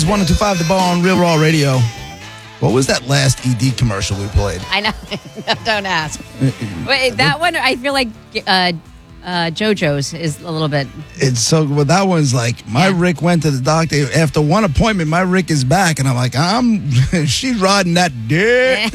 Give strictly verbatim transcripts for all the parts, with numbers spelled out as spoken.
one oh two point five The Bone, Real Raw Radio. What was that last E D commercial we played? I know. Don't ask. Wait, that one, I feel like uh, uh, JoJo's is a little bit. It's so, well, that one's like, my yeah. Rick went to the doctor. After one appointment, my Rick is back. And I'm like, I'm, she's riding that dick.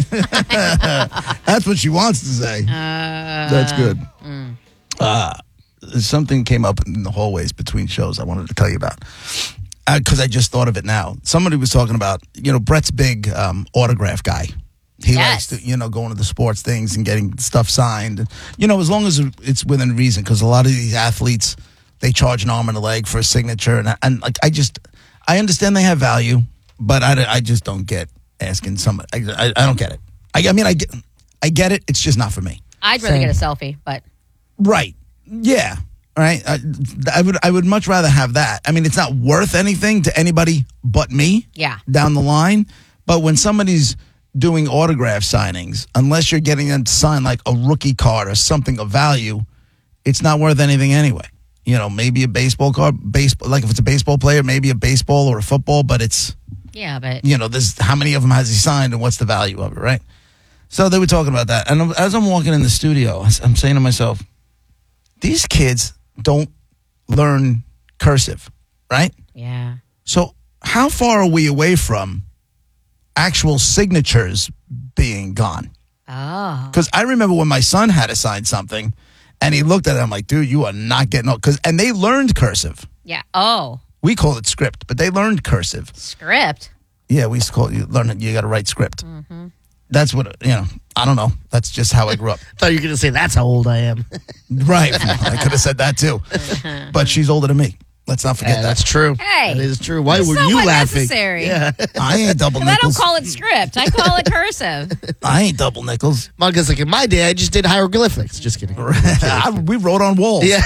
That's what she wants to say. Uh, That's good. Mm. Uh, something came up in the hallways between shows I wanted to tell you about. Because uh, I just thought of it now. Somebody was talking about, you know, Brett's big um, autograph guy. He yes. likes to, you know, going to the sports things and getting stuff signed. You know, as long as it's within reason, because a lot of these athletes, they charge an arm and a leg for a signature. And, and like, I just, I understand they have value, but I, I just don't get asking somebody. I, I, I don't get it. I, I mean, I get, I get it. It's just not for me. I'd rather Same. get a selfie, but. Right. Yeah. Right, I, I would I would much rather have that. I mean, it's not worth anything to anybody but me. Yeah. Down the line, but when somebody's doing autograph signings, unless you're getting them to sign like a rookie card or something of value, it's not worth anything anyway. You know, maybe a baseball card, baseball like if it's a baseball player, maybe a baseball or a football, but it's yeah, but you know, there's how many of them has he signed and what's the value of it, right? So they were talking about that, and as I'm walking in the studio, I'm saying to myself, these kids don't learn cursive, right? Yeah. So how far are we away from actual signatures being gone? Oh. Because I remember when my son had to sign something, and he looked at it, I'm like, dude, you are not getting old. Cause, and they learned cursive. Yeah. Oh. We call it script, but they learned cursive. Script? Yeah, we used to call it, you learn it, you got to write script. Mm-hmm. That's what, you know, I don't know. That's just how I grew up. I thought you were going to say, that's how old I am. Right. I could have said that too. But she's older than me. Let's not forget yeah, that. That's true. Hey. That is true. Why were not you laughing? Necessary. Yeah. I ain't double nickels. I don't call it script. I call it cursive. I ain't double nickels. Monka's like, in my day, I just did hieroglyphics. Just kidding. I, we wrote on walls. Yeah.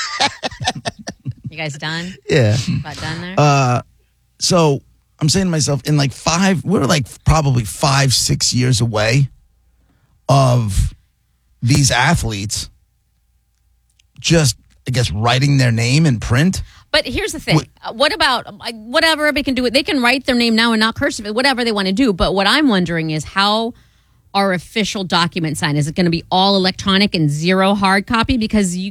You guys done? Yeah. About done there? Uh, so I'm saying to myself, in like five, we're like probably five, six years away of these athletes just, I guess, writing their name in print. But here's the thing. What, what about, whatever, everybody can do it. They can write their name now and not cursive, whatever they want to do. But what I'm wondering is how our official document signed. Is it going to be all electronic and zero hard copy? Because you,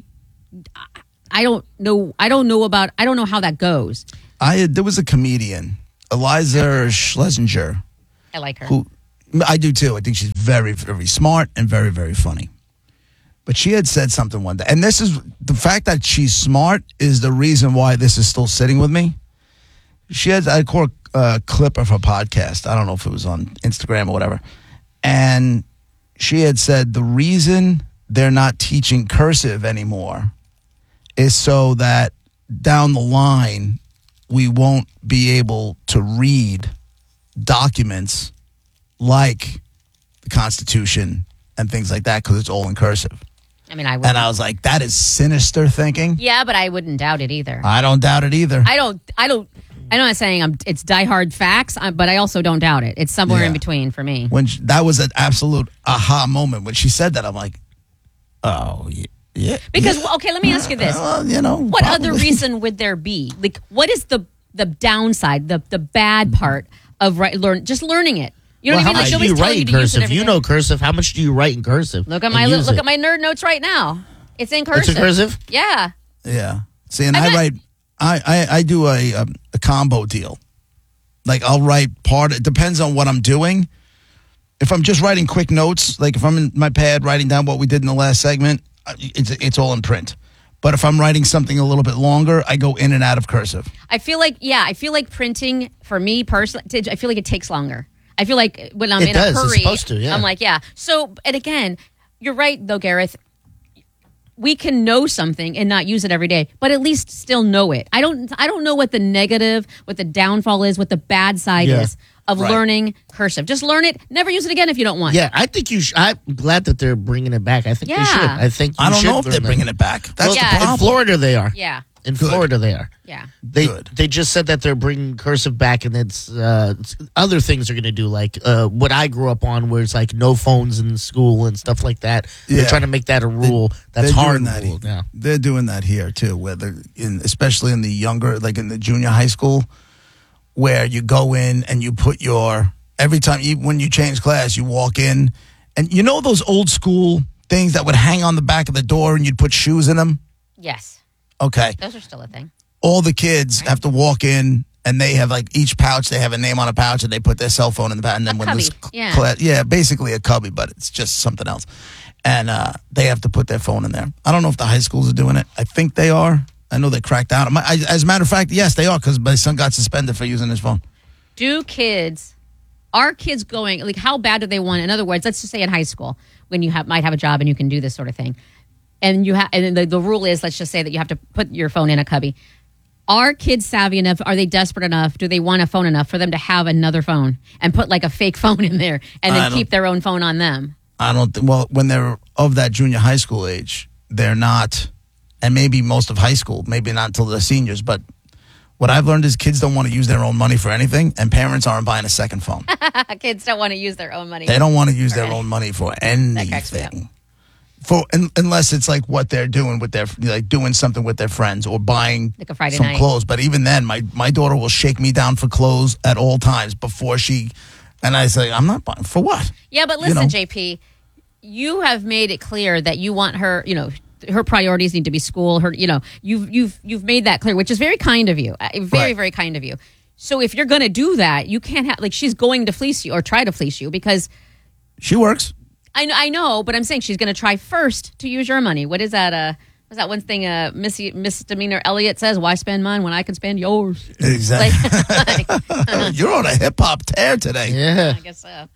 I don't know. I don't know about, I don't know how that goes. I There was a comedian, Eliza Schlesinger. I like her. Who, I do too. I think she's very, very smart and very, very funny. But she had said something one day. And this is, the fact that she's smart is the reason why this is still sitting with me. She had, I caught a clip of her podcast. I don't know if it was on Instagram or whatever. And she had said the reason they're not teaching cursive anymore is so that down the line, we won't be able to read documents like the Constitution and things like that because it's all in cursive. I mean, I would. And I was like, that is sinister thinking. Yeah, but I wouldn't doubt it either. I don't doubt it either. I don't, I don't, I'm not saying I'm, it's diehard facts, but I also don't doubt it. It's somewhere Yeah. in between for me. When she, that was an absolute aha moment. When she said that, I'm like, oh, yeah. yeah because, yeah. okay, let me ask you this. Well, you know, what probably. other reason would there be? Like, what is the the downside, the the bad part of right, learn just learning it? You know well, what I mean? How Like, much do you nobody's telling write you in to use it cursive? every You day. know cursive. How much do you write in cursive? Look at my li- look it? at my nerd notes right now. It's in cursive. It's in cursive? Yeah. Yeah. See, and I I, bet- write, I, I, I do a, a a combo deal. Like I'll write part. It depends on what I'm doing. If I'm just writing quick notes, like if I'm in my pad writing down what we did in the last segment, it's it's all in print. But if I'm writing something a little bit longer, I go in and out of cursive. I feel like, yeah, I feel like printing, for me personally, I feel like it takes longer. I feel like when I'm It in does. a It's hurry, supposed to, yeah. I'm like, yeah. So, and again, you're right, though, Gareth. We can know something and not use it every day, but at least still know it. I don't I don't know what the negative, what the downfall is, what the bad side Yeah. is of Right. learning cursive. Just learn it. Never use it again if you don't want. Yeah, I think you. Sh- I'm glad that they're bringing it back. I think Yeah. they should. I think you I don't should know if learn they're that. bringing it back. That's Well, Yeah. the in problem. Florida, they are. Yeah. In Good. Florida, they are. Yeah. They Good. they just said that they're bringing cursive back, and it's uh, it's- other things are going to do, like uh, what I grew up on, where it's like no phones in school and stuff like that. Yeah. They're trying to make that a rule. That's They're hard doing that. rule now. They're doing that here too, whether in especially in the younger, like in the junior high school, where you go in and you put your every time you when you change class, you walk in, and you know those old school things that would hang on the back of the door and you'd put shoes in them. Yes, Okay, those are still a thing. all the kids have to walk in. And they have like each pouch, they have a name on a pouch, and they put their cell phone in the pouch. And then A when cubby, this yeah. class, yeah, basically a cubby, but it's just something else. And uh, they have to put their phone in there. I don't know if the high schools are doing it. I think they are. I know they cracked down. My, I, as a matter of fact, yes, they are because my son got suspended for using his phone. Do kids, are kids going, like how bad do they want? In other words, let's just say in high school when you have might have a job and you can do this sort of thing. And you have, and the, the rule is, let's just say that you have to put your phone in a cubby. Are kids savvy enough? Are they desperate enough? Do they want a phone enough for them to have another phone and put like a fake phone in there and I then don't- keep their own phone on them? I don't think, well, when they're of that junior high school age, they're not, and maybe most of high school, maybe not until they're seniors, but what I've learned is kids don't want to use their own money for anything, and parents aren't buying a second phone. Kids don't want to use their own money. They don't want to use For their any- own money for cracks me up. anything. For un, unless it's like what they're doing with their like doing something with their friends or buying Like a Friday some night. clothes. But even then, my my daughter will shake me down for clothes at all times before she. And I say, I'm not buying for what? Yeah, but You listen, know? J P, you have made it clear that you want her, you know, her priorities need to be school. Her, you know, you've you've you've made that clear, which is very kind of you. Uh, Very Right. very kind of you. So if you're going to do that, you can't have like she's going to fleece you or try to fleece you because She works. I know, I know, but I'm saying she's going to try first to use your money. What is that? Uh, what's that one thing? Uh, Missy, Misdemeanor Elliott says, "Why spend mine when I can spend yours?" Exactly. Like, like, You're on a hip hop tear today. Yeah. I guess so. I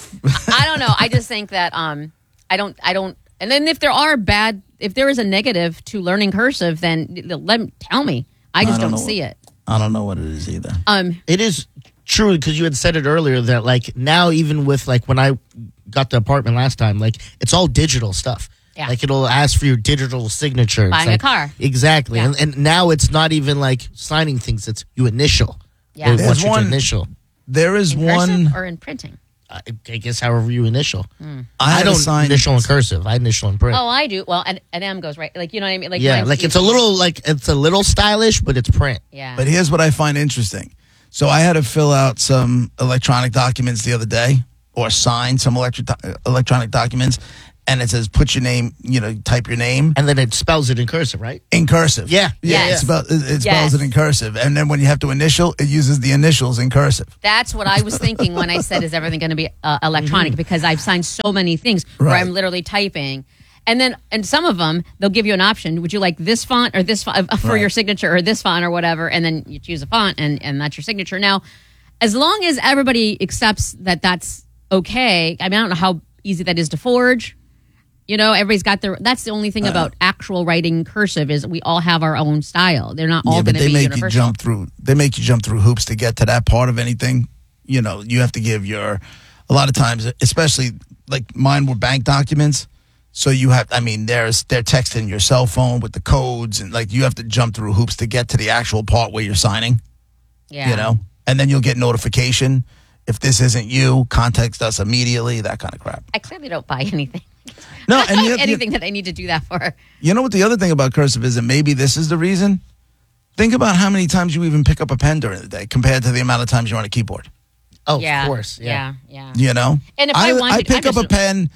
I don't know. I just think that um, I don't, I don't. And then if there are bad, if there is a negative to learning cursive, then let me, tell me. I just I don't don't, know see what- it. I don't know what it is either. Um, It is true because you had said it earlier that like now even with like when I got the apartment last time, like it's all digital stuff. Yeah. Like it'll ask for your digital signature. It's Buying a like- car. Exactly. Yeah. And, and now it's not even like signing things, it's you initial. Yeah. They There's want you to one- initial. There is in one. cursive or in printing. I, I guess however you initial. I, I, had a don't sign- initial in cursive. I initial in print. Oh, I do. Well, an, an M goes right. Like you know what I mean. Like yeah, mine's like it's a easy. little like it's a little stylish, but it's print. Yeah. But here's what I find interesting. So I had to fill out some electronic documents the other day, or sign some electric electronic documents, and it says put your name, you know, type your name And then it spells it in cursive, right? in cursive. Yeah. yeah, Yes. it, spell, it, it spells Yes. it in cursive, and then when you have to initial, it uses the initials in cursive. That's what I was thinking when I said, "Is everything going to be uh, electronic?" Because I've signed so many things where Right. I'm literally typing, and then and some of them they'll give you an option. Would you like this font or this font uh, for Right. your signature, or this font or whatever? And then you choose a font, and and that's your signature. Now, as long as everybody accepts that that's okay. I mean, I don't know how easy that is to forge. You know, everybody's got their. That's the only thing about actual writing cursive is we all have our own style. They're not all yeah, going but to they be make universal. you jump through. They make you jump through hoops to get to that part of anything. You know, you have to give your. A lot of times, especially like mine were bank documents. So you have, I mean, there's they're texting your cell phone with the codes, and like you have to jump through hoops to get to the actual part where you're signing. Yeah. You know, and then you'll get notification if this isn't you. Contact us immediately. That kind of crap. I clearly don't buy anything. No, I and don't you, have you, anything that I need to do that for. you know what the other thing about cursive is, and maybe this is the reason. Think about how many times you even pick up a pen during the day compared to the amount of times you're on a keyboard. Oh, yeah, of course. Yeah. yeah, yeah. You know, And if I wanted- I pick I'm up a just- pen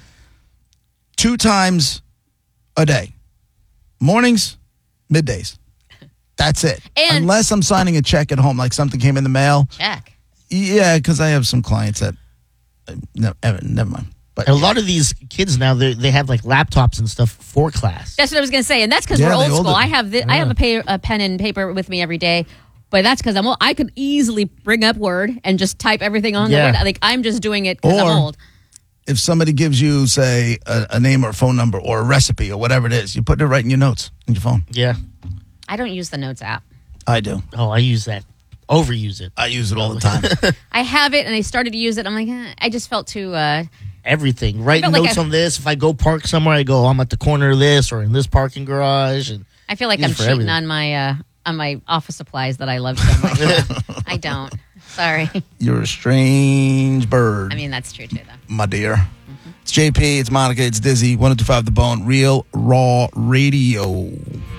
two times a day, mornings, middays. That's it. And- Unless I'm signing a check at home, like something came in the mail. Check. Yeah, because I have some clients that. Uh, no, eh, never mind. But A lot of these kids now, they they have like laptops and stuff for class. That's what I was going to say, and that's because Yeah, we're they old all school. do. I have thi- I have a, pay, a pen and paper with me every day, but that's because I'm old. I could easily bring up Word and just type everything on Yeah. there. Like I'm just doing it because I'm Or- old. if somebody gives you, say, a, a name or a phone number or a recipe or whatever it is, you put it right in your notes in your phone. Yeah. I don't use the Notes app. I do. Oh, I use that. Overuse it. I use it all the time. I have it, and I started to use it. I'm like, eh, I just felt too. Uh, Everything. Write felt like notes I- on this. If I go park somewhere, I go, I'm at the corner of this or in this parking garage. And I feel like Use I'm it for cheating everything. on my uh, on my office supplies that I love so much. I don't. Sorry. You're a strange bird, I mean, that's true too, though. my dear. It's J P, it's Monica, it's Dizzy, one oh two five The Bone, Real Raw Radio.